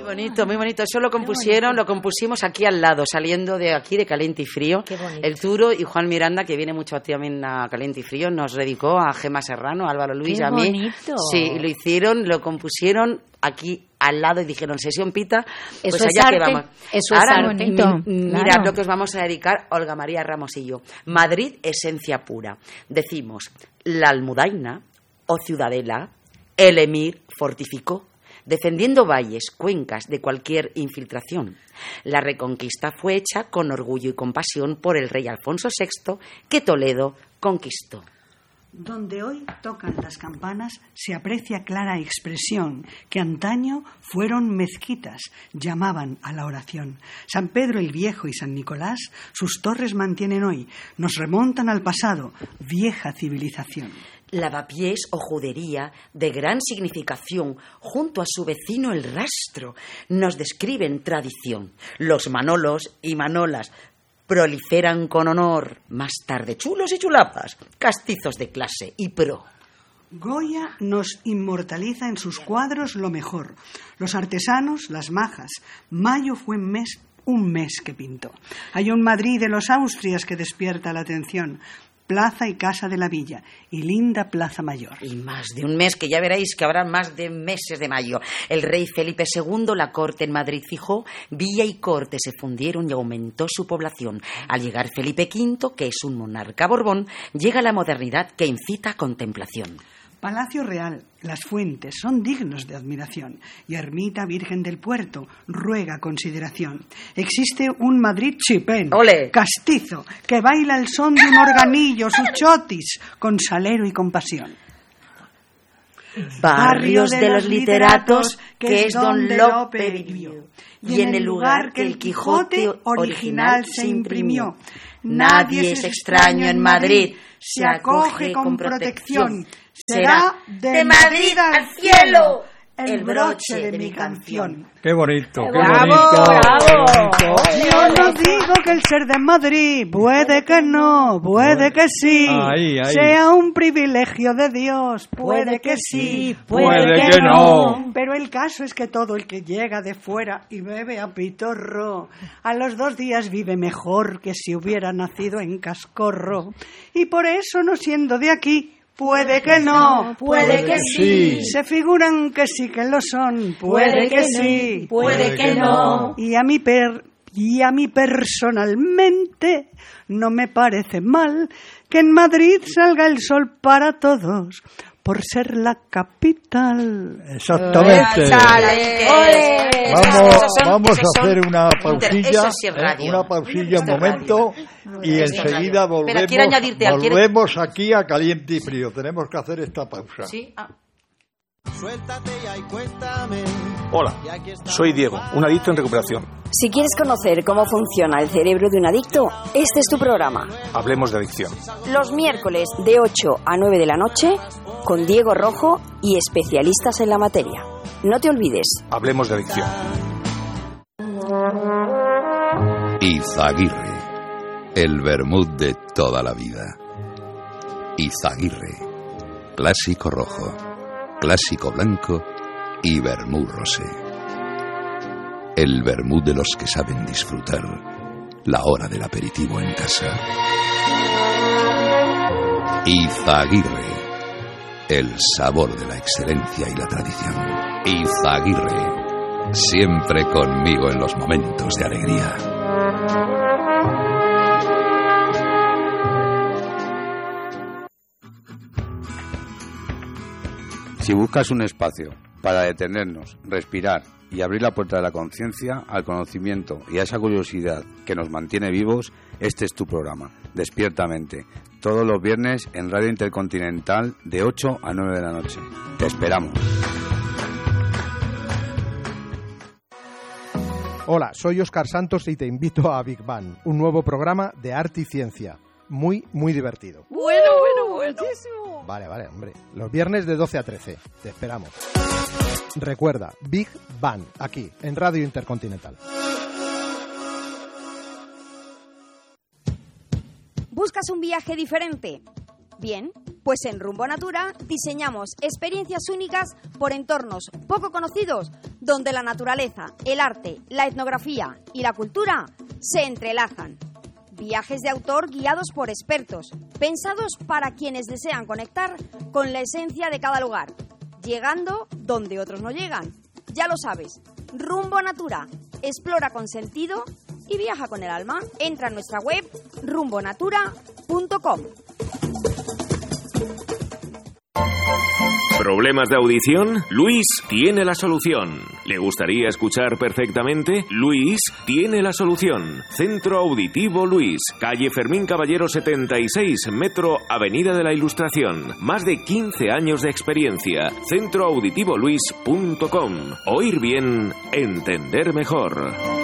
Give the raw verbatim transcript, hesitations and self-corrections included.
bonito, muy bonito. Eso lo compusieron, lo compusimos aquí al lado, saliendo de aquí de Caliente y Frío. Qué bonito. El Turo y Juan Miranda, que viene mucho también a Caliente y Frío, nos dedicó a Gemma Serrano, a Álvaro Luis, Qué a mí. bonito. Sí, y lo hicieron, lo compusieron aquí al lado y dijeron sesión pita, pues Eso es allá arte, que vamos. eso es Ahora, arte. mi- Claro. mirad lo que os vamos a dedicar, Olga María Ramos y yo. Madrid, esencia pura. Decimos, la Almudaina o Ciudadela, el Emir fortificó, defendiendo valles, cuencas de cualquier infiltración. La reconquista fue hecha con orgullo y compasión por el rey Alfonso sexto, que Toledo conquistó. Donde hoy tocan las campanas se aprecia clara expresión que antaño fueron mezquitas, llamaban a la oración. San Pedro el Viejo y San Nicolás sus torres mantienen hoy, nos remontan al pasado, vieja civilización. Lavapiés o judería de gran significación, junto a su vecino el rastro, nos describen tradición. Los Manolos y Manolas proliferan con honor, más tarde chulos y chulapas, castizos de clase y pro. Goya nos inmortaliza en sus cuadros lo mejor. Los artesanos, las majas. Mayo fue un mes, un mes que pintó. Hay un Madrid de los Austrias que despierta la atención. Plaza y Casa de la Villa y linda Plaza Mayor. Y más de un mes, que ya veréis que habrá más de meses de mayo. El rey Felipe segundo la corte en Madrid fijó, villa y corte se fundieron y aumentó su población. Al llegar Felipe quinto, que es un monarca borbón, llega la modernidad que incita a contemplación. Palacio Real, las fuentes son dignos de admiración y Ermita Virgen del Puerto ruega consideración. Existe un Madrid chipén, ¡Ole! castizo, que baila el son de un organillo, su chotis, con salero y compasión. Barrios de los literatos, que es don Lope vivió, y en el lugar que el Quijote original se imprimió. Nadie es extraño en Madrid, se acoge con protección. Será de Madrid al cielo el broche de mi canción. Qué bonito, qué ¡Bravo, bonito. bravo! Qué bonito. Yo no digo que el ser de Madrid, puede que no, puede que sí, Ahí, ahí. sea un privilegio de Dios, puede que sí, Puede que no. Pero el caso es que todo el que llega de fuera y bebe a pitorro, a los dos días vive mejor que si hubiera nacido en Cascorro. Y por eso, no siendo de aquí, puede que no, Puede que sí. se figuran que sí que lo son, puede que sí, Puede que no. y a mí per y a mí personalmente no me parece mal que en Madrid salga el sol para todos por ser la capital. Exactamente. ¡Chale! ¡Ole! Vamos, Esos son- vamos esos a hacer son una inter- pausilla, eso sí es ¿eh? radio. una pausilla, Esto un es momento, y Esto es enseguida radio. Espera, quiero volvemos, añadirte algo, quiero- volvemos aquí a Caliente y Frío. Tenemos que hacer esta pausa. ¿Sí? Ah. Hola, soy Diego, un adicto en recuperación. Si quieres conocer cómo funciona el cerebro de un adicto, este es tu programa. Hablemos de adicción. Los miércoles de ocho a nueve de la noche, con Diego Rojo y especialistas en la materia. No te olvides. Hablemos de adicción. Izaguirre, el vermut de toda la vida. Izaguirre, clásico rojo, clásico blanco y vermut rosé. El vermut de los que saben disfrutar la hora del aperitivo en casa. Izaguirre, el sabor de la excelencia y la tradición. Izaguirre, siempre conmigo en los momentos de alegría. Si buscas un espacio para detenernos, respirar y abrir la puerta de la conciencia al conocimiento y a esa curiosidad que nos mantiene vivos, este es tu programa, Despiertamente, todos los viernes en Radio Intercontinental de ocho a nueve de la noche. Te esperamos. Hola, soy Óscar Santos y te invito a Big Bang, un nuevo programa de arte y ciencia. Muy, muy divertido. Bueno, bueno, bueno. Vale, vale, hombre. Los viernes de doce a trece. Te esperamos. Recuerda, Big Bang, aquí, en Radio Intercontinental. ¿Buscas un viaje diferente? Bien, pues Pues en Rumbo Natura diseñamos experiencias únicas por entornos poco conocidos, donde la naturaleza, el arte, la etnografía y la cultura se entrelazan. Viajes de autor guiados por expertos, pensados para quienes desean conectar con la esencia de cada lugar, llegando donde otros no llegan. Ya lo sabes, Rumbo Natura, explora con sentido y viaja con el alma. Entra en nuestra web rumbo natura punto com. ¿Problemas de audición? Luis tiene la solución. ¿Le gustaría escuchar perfectamente? Luis tiene la solución. Centro Auditivo Luis, calle Fermín Caballero setenta y seis, metro Avenida de la Ilustración. Más de quince años de experiencia. centro auditivo luis punto com. Oír bien, entender mejor.